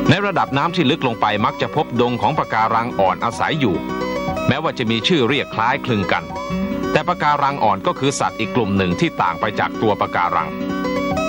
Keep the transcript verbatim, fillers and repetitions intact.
ในระดับน้ำที่ลึกลงไปมักจะพบดงของปะการังอ่อนอาศัยอยู่แม้ว่าจะมีชื่อเรียกคล้ายคลึงกันแต่ปะการังอ่อนก็คือสัตว์อีกกลุ่มหนึ่งที่ต่างไปจากตัวปะการัง